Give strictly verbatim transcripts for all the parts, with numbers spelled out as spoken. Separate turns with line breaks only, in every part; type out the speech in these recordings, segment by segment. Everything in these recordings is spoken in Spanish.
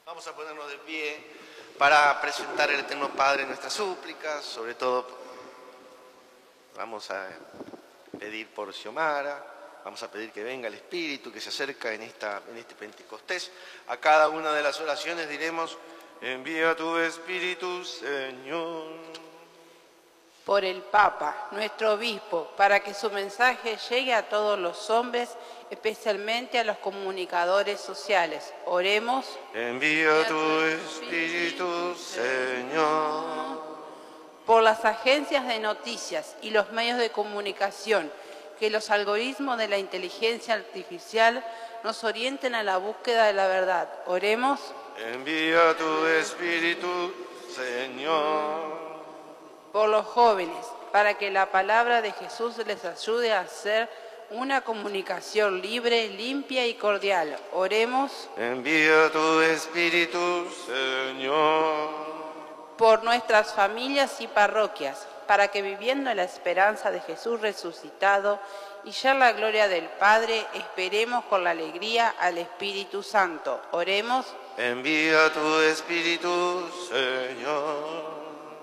Vamos a ponernos de pie para presentar al Eterno Padre nuestras súplicas, sobre todo vamos a pedir por Xiomara, vamos a pedir que venga el Espíritu que se acerca en, esta, en este Pentecostés. A cada una de las oraciones diremos: envía tu Espíritu, Señor.
Por el Papa, nuestro obispo, para que su mensaje llegue a todos los hombres, especialmente a los comunicadores sociales. Oremos.
Envía tu Espíritu, Señor.
Por las agencias de noticias y los medios de comunicación, que los algoritmos de la inteligencia artificial nos orienten a la búsqueda de la verdad. Oremos.
Envía tu Espíritu, Señor.
Por los jóvenes, para que la palabra de Jesús les ayude a hacer una comunicación libre, limpia y cordial. Oremos.
Envía tu Espíritu, Señor.
Por nuestras familias y parroquias, para que viviendo la esperanza de Jesús resucitado y ya la gloria del Padre, esperemos con la alegría al Espíritu Santo. Oremos.
Envía tu Espíritu, Señor.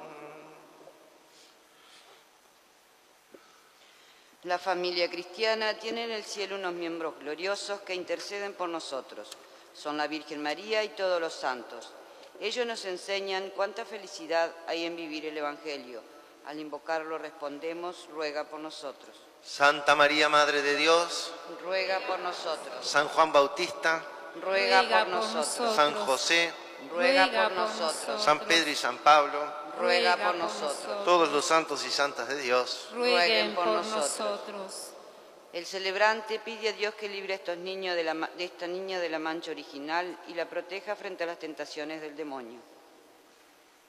La familia cristiana tiene en el cielo unos miembros gloriosos que interceden por nosotros. Son la Virgen María y todos los santos. Ellos nos enseñan cuánta felicidad hay en vivir el Evangelio. Al invocarlo respondemos: ruega por nosotros.
Santa María, Madre de Dios,
ruega por nosotros.
San Juan Bautista,
ruega,
ruega
por, nosotros.
nosotros.
San José,
ruega,
ruega
por,
por
nosotros.
nosotros.
San Pedro y San Pablo,
ruega,
ruega
por,
por
nosotros.
nosotros.
todos los santos y santas de Dios,
rueguen
por
por
nosotros.
nosotros.
El celebrante pide a Dios que libre a estos niños de, la, de esta niña de la mancha original y la proteja frente a las tentaciones del demonio.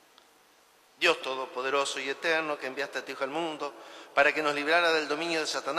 Dios Todopoderoso y Eterno, que enviaste a tu Hijo al mundo para que nos librara del dominio de Satanás